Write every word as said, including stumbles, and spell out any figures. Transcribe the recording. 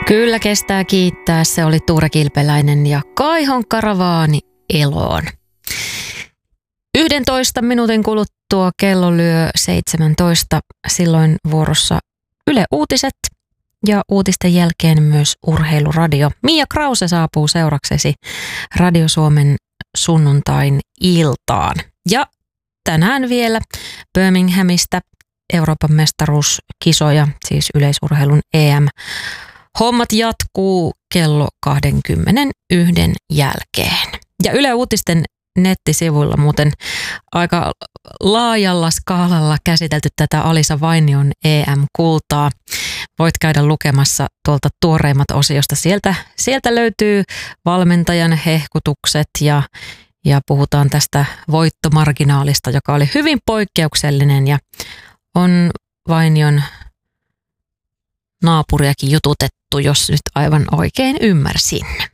Kyllä kestää kiittää. Se oli Tuure Kilpeläinen ja Kaihon karavaani eloon. yhdentoista minuutin kuluttua kello lyö seitsemäntoista. Silloin vuorossa Yle Uutiset ja uutisten jälkeen myös Urheiluradio. Mia Krause saapuu seuraksesi Radio Suomen sunnuntain iltaan. Ja tänään vielä Birminghamista Euroopan mestaruuskisoja, siis yleisurheilun E M. Hommat jatkuu kello kaksikymmentäyksi jälkeen. Ja Yle Uutisten nettisivuilla muuten aika laajalla skaalalla käsitelty tätä Alisa Vainion E M-kultaa. Voit käydä lukemassa tuolta tuoreimmat osiosta. Sieltä, sieltä löytyy valmentajan hehkutukset ja, ja puhutaan tästä voittomarginaalista, joka oli hyvin poikkeuksellinen ja on Vainion naapuriakin jututettu, jos nyt aivan oikein ymmärsin.